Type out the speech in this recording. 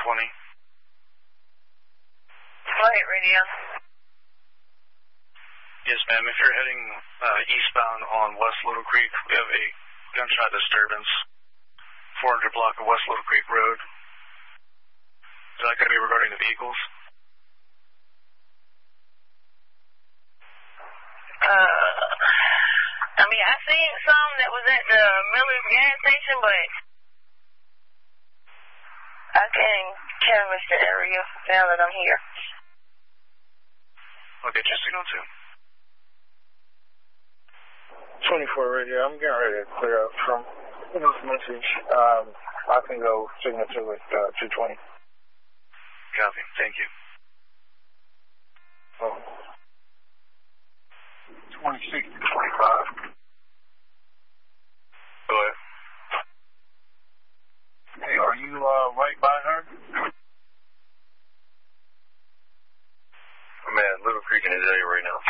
Flight radio. Yes, ma'am. If you're heading eastbound on West Little Creek, we have a gunshot disturbance, 400 block of West Little Creek Road. Is that going to be regarding the vehicles? I seen some that was at the Miller's gas station, but I can't canvass the area now that I'm here. Okay, just signal 2. 24 radio, I'm getting ready to clear up from this message. I can go signal 2 at 220. Copy, thank you. Oh. 26 to 25. Go ahead. Hey, are you right by her? I'm at Little Creek in his area right now.